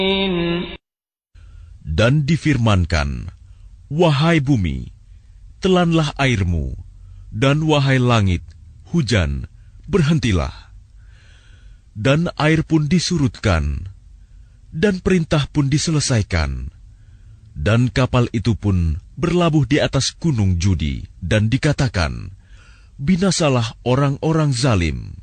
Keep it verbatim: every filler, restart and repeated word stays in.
Dan difirmankan, wahai bumi, telanlah airmu, dan wahai langit, hujan, berhentilah. Dan air pun disurutkan, dan perintah pun diselesaikan. Dan kapal itu pun berlabuh di atas gunung judi, dan dikatakan, binasalah orang-orang zalim.